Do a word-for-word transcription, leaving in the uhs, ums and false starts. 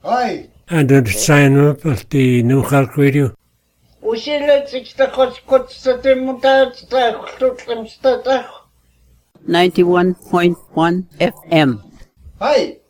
Hi. And the sign up of the New Halk Radio. ninety-one point one F M. Hi.